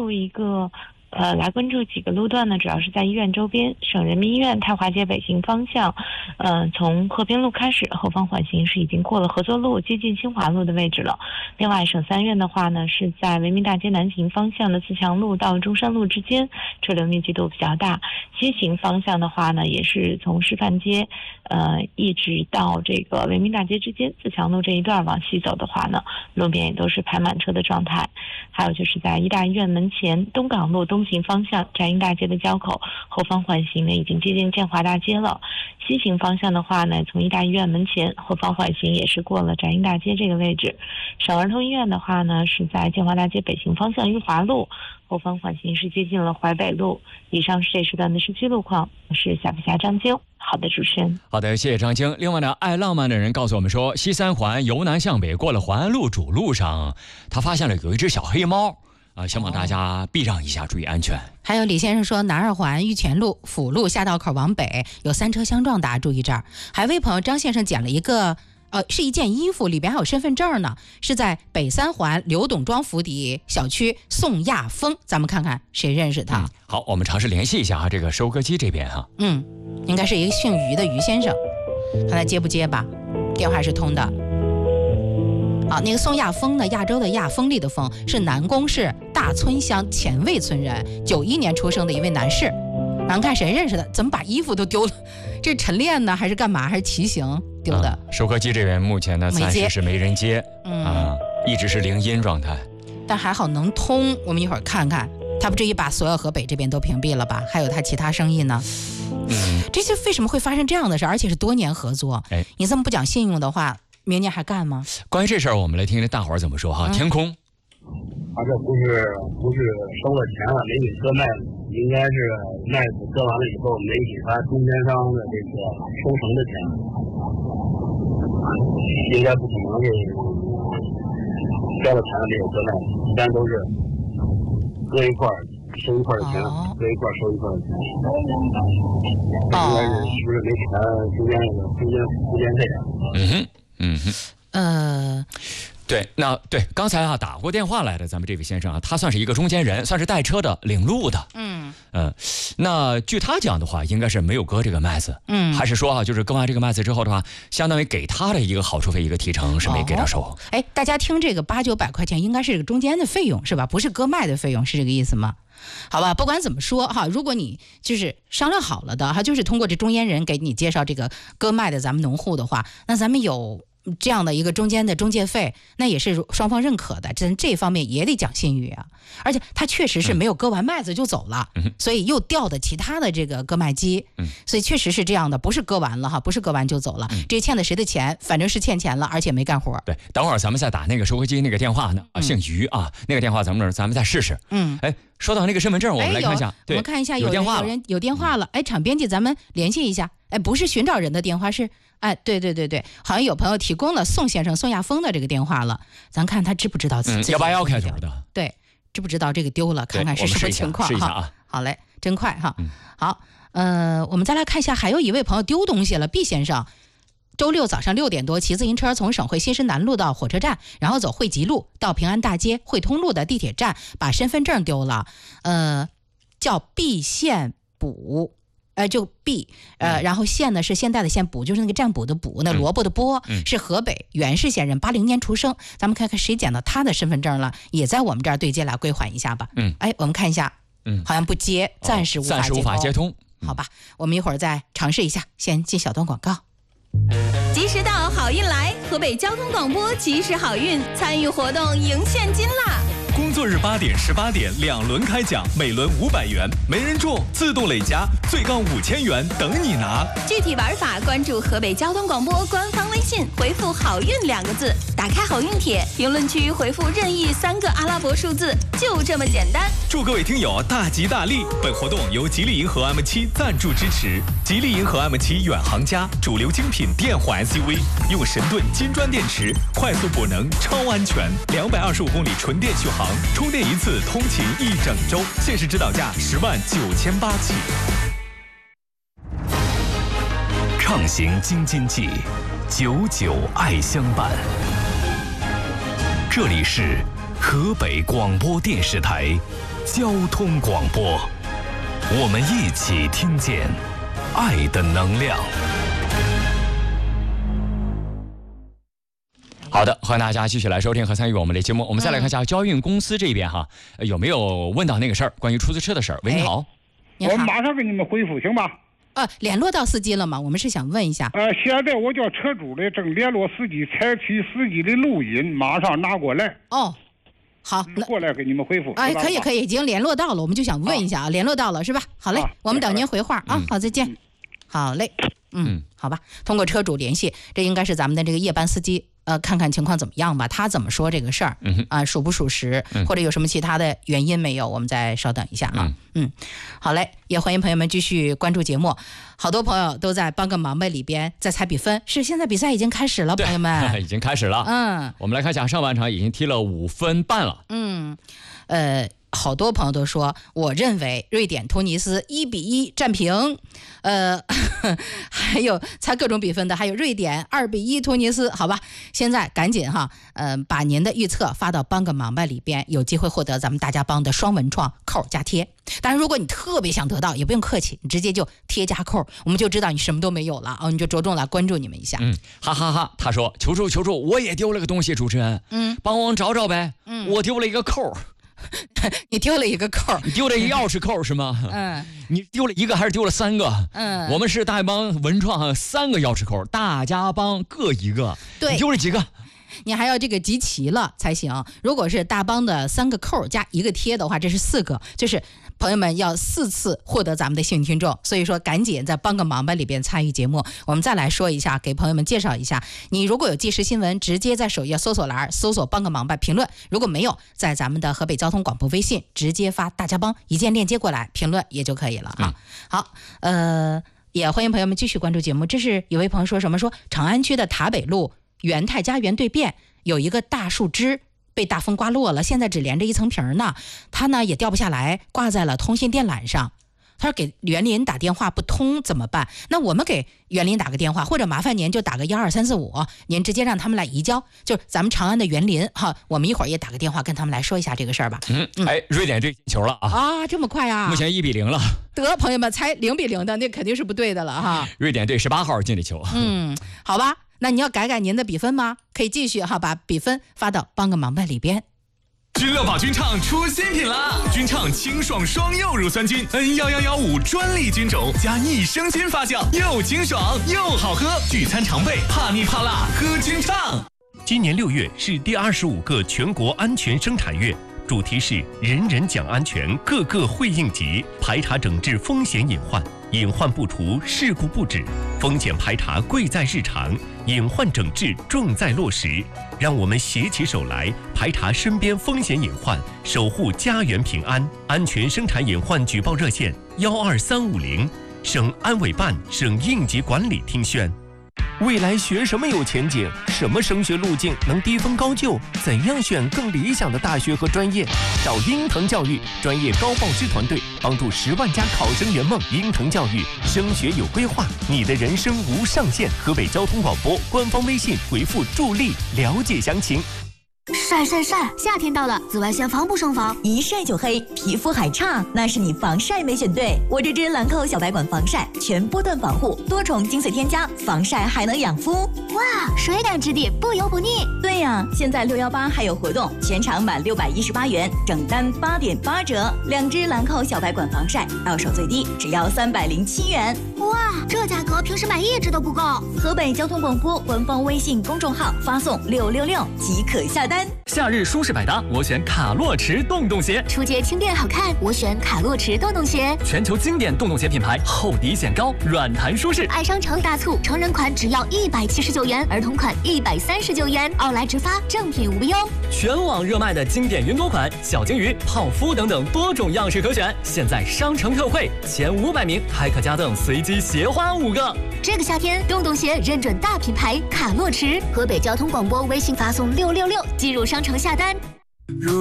注一个来关注几个路段呢，主要是在医院周边。省人民医院太华街北行方向，从河边路开始，后方缓行是已经过了合作路，接近新华路的位置了。另外，省三院的话呢，是在文明大街南行方向的自强路到中山路之间，车流密集度比较大。西行方向的话呢，也是从师范街，一直到这个文明大街之间，自强路这一段往西走的话呢，路面也都是排满车的状态。还有就是在医大医院门前东港路东行方向展英大街的交口，后方缓行呢已经接近建华大街了。西行方向的话呢，从医大医院门前后方缓行也是过了展英大街这个位置。省儿童医院的话呢，是在建华大街北行方向裕华路，后方缓行是接近了淮北路。以上是这时段的市区路况，我是小飞侠张晶。好的，主持人。 好的，谢谢张晶。另外呢，爱浪漫的人告诉我们说，西三环由南向北过了环安路主路上，他发现了有一只小黑猫。希望大家避让一下，注意安全。 还有李先生说，南二环玉泉路辅路下道口往北有3车相撞，大家注意这儿。还有位朋友张先生捡了一个是一件衣服，里边还有身份证呢，是在北三环刘董庄府邸小区宋亚峰，咱们看看谁认识他。 好，我们尝试联系一下这个收割机这边哈。 应该是一个姓于的于先生，看他接不接吧，电话是通的。好，那个宋亚峰呢，亚洲的亚，丰利的丰，是南宫市大村乡前卫村人，91年出生的一位男士。然后看谁认识的，怎么把衣服都丢了？这是晨练呢，还是干嘛？还是骑行丢的？ 收割机这边目前呢暂时是没人接，一直是铃音状态。 但还好能通，我们一会儿看看，他不至于把所有河北这边都屏蔽了吧？还有他其他生意呢？这些为什么会发生这样的事？而且是多年合作，你这么不讲信用的话，明年还干吗？ 关于这事儿，我们来听听大伙儿怎么说哈。天空， 他这不是收了钱了，没给割麦子，应该是麦子割完了以后没给他中间商的这个收成的钱，应该不可能是交了钱了没有割麦子，一般都是割一块收一块的钱，割一块收一块的钱。应该是不是没给他中间这样？ 对，刚才打过电话来的咱们这位先生他算是一个中间人，算是带车的领路的。那据他讲的话，应该是没有割这个麦子，还是说就是割完这个麦子之后的话，相当于给他的一个好处费一个提成是没给他收。 大家听这个800-900块钱，应该是这个中间的费用是吧？不是割麦的费用，是这个意思吗？好吧，不管怎么说哈，如果你就是商量好了的哈，就是通过这中间人给你介绍这个割麦的咱们农户的话，那咱们有这样的一个中间的中介费，那也是双方认可的，这方面也得讲信誉啊。而且他确实是没有割完麦子就走了，所以又调的其他的这个割麦机，所以确实是这样的，不是割完了哈，不是割完就走了，这欠的谁的钱，反正是欠钱了，而且没干活。 对，等会儿咱们再打那个收割机那个电话呢，姓于啊，那个电话咱们再试试。说到那个身份证，我们来看一下， 我们看一下有电话了， 有人有电话了，场编辑咱们联系一下，不是寻找人的电话，是对，好像有朋友提供了宋先生宋亚峰的这个电话了，咱看他知不知道自己 181开头的， 对，知不知道这个丢了，看看是什么情况哈。好嘞，真快哈。好，我们再来看一下，还有一位朋友丢东西了，毕先生。周六早上6点多，骑自行车从省会新市南路到火车站，然后走汇集路到平安大街汇通路的地铁站，把身份证丢了，叫毕县补，就毕，然后县呢是现代的县，补就是那个占卜的卜，那萝卜的卜，是河北原市县人，80年出生，咱们看看谁捡到他的身份证了，也在我们这儿对接来归还一下吧。我们看一下，好像不接，暂时无法接通，好吧，我们一会儿再尝试一下，先进小段广告。 及时到，好运来！河北交通广播及时好运，参与活动赢现金啦！ 工作日8点、18点2轮开奖，每轮500元，没人中自动累加，最高5000元等你拿。 具体玩法关注河北交通广播官方微信，回复好运2个字，打开好运帖，评论区回复任意3个阿拉伯数字，就这么简单。 祝各位听友大吉大利！本活动由吉利银河 M7 赞助支持。吉利银河 M7 远航家，主流精品电混 SUV， 用神盾金砖电池，快速补能，超安全，225公里纯电续航，充电一次通勤1整周，限时指导价10.98万起。 畅行京津冀，99爱相伴。这里是河北广播电视台交通广播，我们一起听见爱的能量。 好的，欢迎大家继续来收听和参与我们的节目。我们再来看一下交运公司这边哈，有没有问到那个事儿，关于出租车的事儿？喂，你好。 我马上给你们回复，行吧？ 联络到司机了吗？我们是想问一下。 现在我叫车主的，正联络司机，采取司机的录音，马上拿过来。 哦，好， 过来给你们回复。 可以，已经联络到了，我们就想问一下联络到了是吧？好嘞，我们等您回话啊。好，再见。好嘞，好吧，通过车主联系，这应该是咱们的这个夜班司机。看看情况怎么样吧，他怎么说这个事儿属不属实，或者有什么其他的原因没有，我们再稍等一下啊。好嘞，也欢迎朋友们继续关注节目。好多朋友都在帮个忙呗里边在猜比分，是现在比赛已经开始了，朋友们已经开始了。我们来看一下上半场已经踢了5分半了。好多朋友都说，我认为瑞典突尼斯1-1战平，还有猜各种比分的，还有瑞典2-1突尼斯，好吧，现在赶紧哈，把您的预测发到帮个忙吧里边，有机会获得咱们大家帮的双文创扣加贴。当然，如果你特别想得到，也不用客气，你直接就贴加扣，我们就知道你什么都没有了你就着重来关注你们一下。 哈哈哈，他说求助，我也丢了个东西，主持人，帮我找找呗，我丢了一个扣。 你丢了一个扣， 你丢了一个钥匙扣是吗？你丢了一个还是丢了3个？我们是大帮文创3个钥匙扣，大家帮各一个。 对， 你丢了几个？ 你还要这个集齐了才行。如果是大帮的3个扣加1个贴的话，这是4个，就是朋友们要4次获得咱们的幸运听众。所以说赶紧在帮个忙吧里边参与节目。我们再来说一下，给朋友们介绍一下，你如果有即时新闻，直接在首页搜索栏搜索帮个忙吧评论，如果没有，在咱们的河北交通广播微信直接发大家帮一键链接过来评论也就可以了啊。好，也欢迎朋友们继续关注节目。这是有位朋友说什么，说长安区的塔北路元泰家园对面有一个大树枝被大风刮落了，现在只连着一层皮呢，它呢也掉不下来，挂在了通信电缆上。他说给园林打电话不通怎么办？那我们给园林打个电话，或者麻烦您就打个12345，您直接让他们来移交，就是咱们长安的园林哈，我们一会儿也打个电话跟他们来说一下这个事儿吧。 瑞典队进球了啊！这么快啊？ 目前1-0了。 得，朋友们猜0-0的那肯定是不对的了哈。 瑞典队18号进的球。 好吧。那你要改您的比分吗？可以继续哈，把比分发到帮个忙吧里边。 君乐宝君畅出新品啦！君畅清爽双柚乳酸菌 N11115专利菌种加益生菌发酵，又清爽又好喝，聚餐常备，怕腻怕辣喝君畅。 今年6月是第25个全国安全生产月，主题是人人讲安全，个个会应急，排查整治风险隐患，隐患不除，事故不止，风险排查贵在日常，隐患整治重在落实。让我们携起手来，排查身边风险隐患，守护家园平安。安全生产隐患举报热线12350，省安委办、省应急管理厅宣。未来学什么有前景？什么升学路径能低分高就？怎样选更理想的大学和专业？找英腾教育专业高报师团队，帮助10万家考生圆梦。英腾教育升学有规划，你的人生无上限。河北交通广播官方微信回复助力了解详情。 晒，夏天到了，紫外线防不胜防， 一晒就黑，皮肤还差，那是你防晒没选对。我这支兰蔻小白管防晒，全波段防护，多重精粹添加，防晒还能养肤。 哇，水感质地，不油不腻。 对呀，现在618还有活动，全场满618元，整单8.8折。2支兰蔻小白管防晒，到手最低只要307元。 哇，这价格平时买1支都不够。 河北交通广播官方微信公众号发送666即可下单。 夏日舒适百搭，我选卡洛驰洞洞鞋。 出街轻便好看，我选卡洛驰洞洞鞋。 全球经典洞洞鞋品牌，厚底显高，软弹舒适。 爱商城大促，成人款只要179元，儿童款139元，奥莱直发，正品无忧。 全网热卖的经典云朵款、小鲸鱼、泡芙等等多种样式可选，现在商城特惠，前500名还可加赠随机鞋花5个。 这个夏天，洞洞鞋认准大品牌卡洛驰。河北交通广播微信发送666，进入商城下单。